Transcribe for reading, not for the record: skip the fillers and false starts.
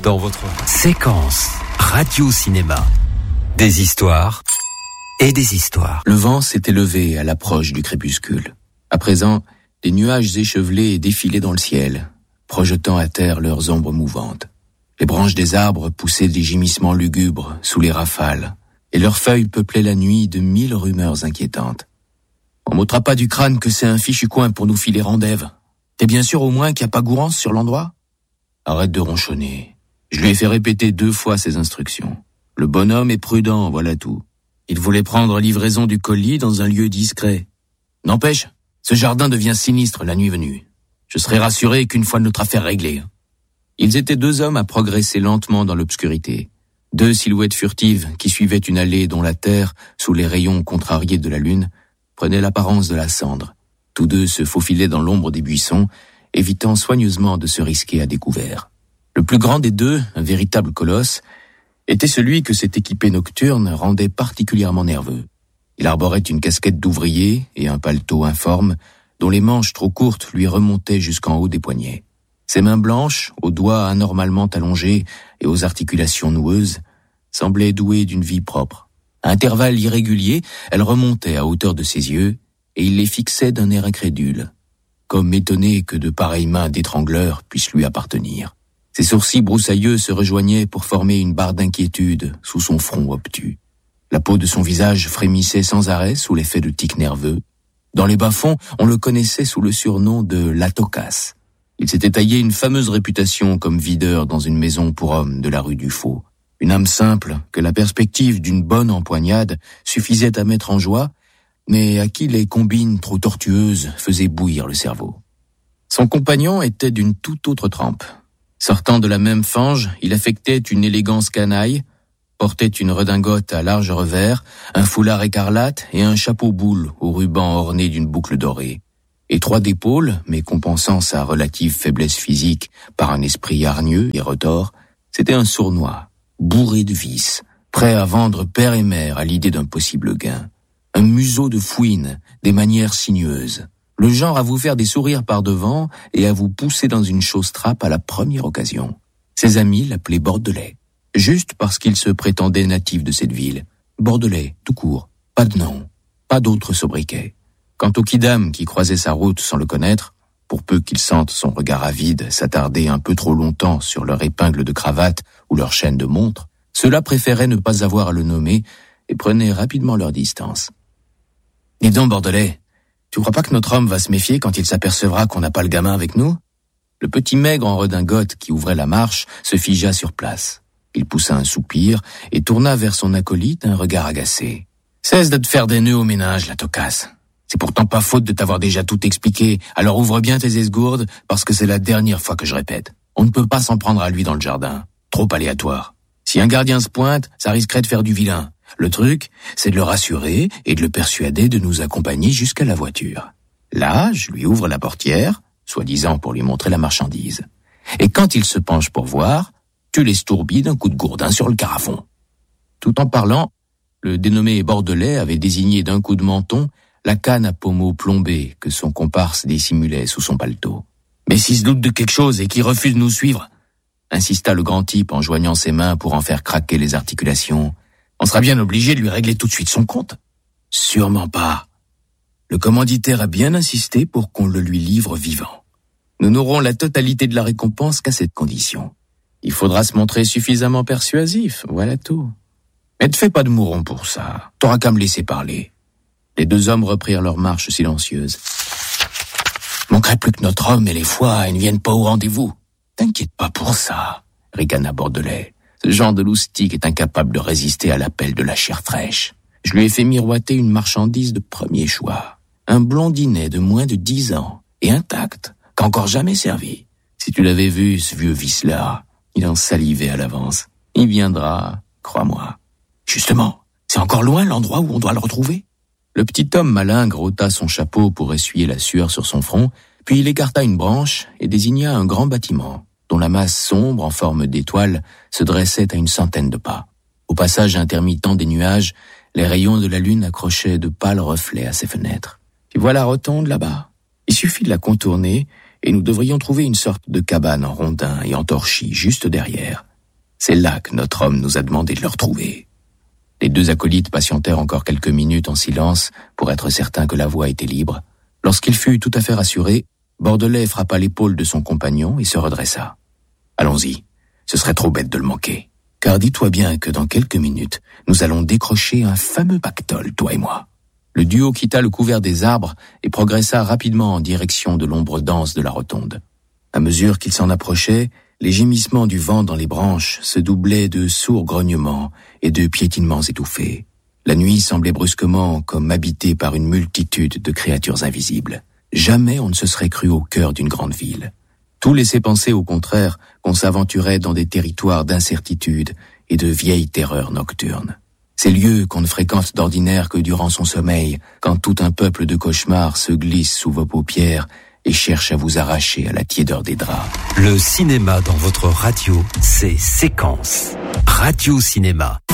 dans votre séquence radio-cinéma. Des histoires et des histoires. Le vent s'était levé à l'approche du crépuscule. À présent, des nuages échevelés défilaient dans le ciel, projetant à terre leurs ombres mouvantes. Les branches des arbres poussaient des gémissements lugubres sous les rafales, et leurs feuilles peuplaient la nuit de 1000 rumeurs inquiétantes. On m'ôtera pas du crâne que c'est un fichu coin pour nous filer rendez-vous. T'es bien sûr au moins qu'il n'y a pas gourance sur l'endroit ? Arrête de ronchonner. Je lui ai fait répéter 2 fois ses instructions. Le bonhomme est prudent, voilà tout. Il voulait prendre livraison du colis dans un lieu discret. N'empêche, ce jardin devient sinistre la nuit venue. Je serai rassuré qu'une fois notre affaire réglée. Ils étaient 2 hommes à progresser lentement dans l'obscurité. 2 silhouettes furtives qui suivaient une allée dont la terre, sous les rayons contrariés de la lune, prenait l'apparence de la cendre. Tous 2 se faufilaient dans l'ombre des buissons, évitant soigneusement de se risquer à découvert. Le plus grand des 2, un véritable colosse, était celui que cet équipé nocturne rendait particulièrement nerveux. Il arborait une casquette d'ouvrier et un paletot informe, dont les manches trop courtes lui remontaient jusqu'en haut des poignets. Ses mains blanches, aux doigts anormalement allongés et aux articulations noueuses, semblaient douées d'une vie propre. À intervalles irréguliers, elles remontaient à hauteur de ses yeux, et il les fixait d'un air incrédule, comme étonné que de pareilles mains d'étrangleur puissent lui appartenir. Ses sourcils broussailleux se rejoignaient pour former une barre d'inquiétude sous son front obtus. La peau de son visage frémissait sans arrêt sous l'effet de tics nerveux. Dans les bas-fonds, on le connaissait sous le surnom de la Tocasse. Il s'était taillé une fameuse réputation comme videur dans une maison pour hommes de la rue du Faux. Une âme simple que la perspective d'une bonne empoignade suffisait à mettre en joie, mais à qui les combines trop tortueuses faisaient bouillir le cerveau. Son compagnon était d'une toute autre trempe. Sortant de la même fange, il affectait une élégance canaille, portait une redingote à large revers, un foulard écarlate et un chapeau boule au ruban orné d'une boucle dorée. Étroit d'épaule, mais compensant sa relative faiblesse physique par un esprit hargneux et retors, c'était un sournois, bourré de vices, prêt à vendre père et mère à l'idée d'un possible gain. Un museau de fouine, des manières sinueuses. Le genre à vous faire des sourires par devant et à vous pousser dans une chausse-trappe à la première occasion. Ses amis l'appelaient Bordelais, juste parce qu'il se prétendait natif de cette ville. Bordelais, tout court, pas de nom, pas d'autre sobriquet. Quant aux kidams qui croisaient sa route sans le connaître, pour peu qu'ils sentent son regard avide s'attarder un peu trop longtemps sur leur épingle de cravate ou leur chaîne de montre, ceux-là préféraient ne pas avoir à le nommer et prenaient rapidement leur distance. « Dis donc, Bordelais, tu crois pas que notre homme va se méfier quand il s'apercevra qu'on n'a pas le gamin avec nous ?» Le petit maigre en redingote qui ouvrait la marche se figea sur place. Il poussa un soupir et tourna vers son acolyte un regard agacé. « Cesse de te faire des nœuds au ménage, la Tocasse. C'est pourtant pas faute de t'avoir déjà tout expliqué, alors ouvre bien tes esgourdes, parce que c'est la dernière fois que je répète. On ne peut pas s'en prendre à lui dans le jardin. Trop aléatoire. Si un gardien se pointe, ça risquerait de faire du vilain. Le truc, c'est de le rassurer et de le persuader de nous accompagner jusqu'à la voiture. Là, je lui ouvre la portière, soi-disant pour lui montrer la marchandise. Et quand il se penche pour voir, tu l'estourdis d'un coup de gourdin sur le carafon. » Tout en parlant, le dénommé Bordelais avait désigné d'un coup de menton la canne à pommeau plombée que son comparse dissimulait sous son paletot. « Mais s'il se doute de quelque chose et qu'il refuse de nous suivre, » insista le grand type en joignant ses mains pour en faire craquer les articulations, « on sera bien obligé de lui régler tout de suite son compte. » « Sûrement pas. Le commanditaire a bien insisté pour qu'on le lui livre vivant. Nous n'aurons la totalité de la récompense qu'à cette condition. Il faudra se montrer suffisamment persuasif, voilà tout. Mais te fais pas de mouron pour ça, t'auras qu'à me laisser parler. » Les 2 hommes reprirent leur marche silencieuse. « Manquerait plus que notre homme et les foies ne viennent pas au rendez-vous. »« T'inquiète pas pour ça, » ricana Bordelais. « Ce genre de loustique est incapable de résister à l'appel de la chair fraîche. Je lui ai fait miroiter une marchandise de premier choix. Un blondinet de moins de 10 ans, et intact, qu'encore jamais servi. Si tu l'avais vu, ce vieux vice-là, il en salivait à l'avance. Il viendra, crois-moi. Justement, c'est encore loin l'endroit où on doit le retrouver. » Le petit homme malingre ôta son chapeau pour essuyer la sueur sur son front, puis il écarta une branche et désigna un grand bâtiment, dont la masse sombre en forme d'étoile se dressait à une centaine de pas. Au passage intermittent des nuages, les rayons de la lune accrochaient de pâles reflets à ses fenêtres. « Tu vois la rotonde là-bas ? Il suffit de la contourner et nous devrions trouver une sorte de cabane en rondin et en torchis juste derrière. C'est là que notre homme nous a demandé de le retrouver. Les deux acolytes patientèrent encore quelques minutes en silence pour être certains que la voie était libre. Lorsqu'il fut tout à fait rassuré, Bordelais frappa l'épaule de son compagnon et se redressa. « Allons-y, ce serait trop bête de le manquer. Car dis-toi bien que dans quelques minutes, nous allons décrocher un fameux pactole, toi et moi. » Le duo quitta le couvert des arbres et progressa rapidement en direction de l'ombre dense de la rotonde. À mesure qu'ils s'en approchaient, les gémissements du vent dans les branches se doublaient de sourds grognements et de piétinements étouffés. La nuit semblait brusquement comme habitée par une multitude de créatures invisibles. Jamais on ne se serait cru au cœur d'une grande ville. Tout laissait penser au contraire qu'on s'aventurait dans des territoires d'incertitude et de vieilles terreurs nocturnes. Ces lieux qu'on ne fréquente d'ordinaire que durant son sommeil, quand tout un peuple de cauchemars se glisse sous vos paupières et cherche à vous arracher à la tiédeur des draps. Le cinéma dans votre radio, c'est Séquence. Radio Cinéma.